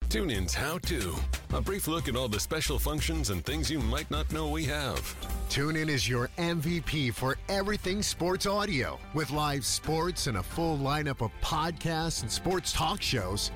TuneIn's How To. A brief look at all the special functions and things you might not know we have. TuneIn is your MVP for everything sports audio. With live sports and a full lineup of podcasts and sports talk shows,